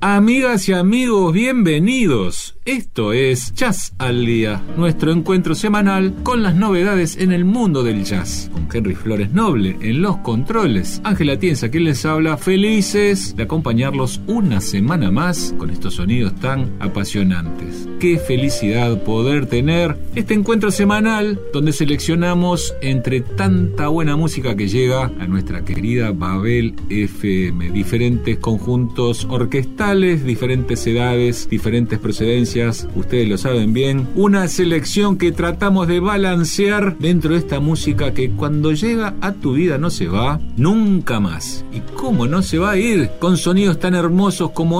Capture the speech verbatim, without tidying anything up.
Amigas y amigos, bienvenidos. Esto es Jazz al Día, nuestro encuentro semanal con las novedades en el mundo del jazz. Con Henry Flores Noble en los controles, Ángela Tienza quien les habla, felices de acompañarlos una semana más con estos sonidos tan apasionantes. Qué felicidad poder tener este encuentro semanal donde seleccionamos entre tanta buena música que llega a nuestra querida Babel F M. Diferentes conjuntos orquestales, diferentes edades, diferentes procedencias, ustedes lo saben bien. Una selección que tratamos de balancear dentro de esta música que cuando llega a tu vida no se va nunca más. ¿Y cómo no se va a ir con sonidos tan hermosos como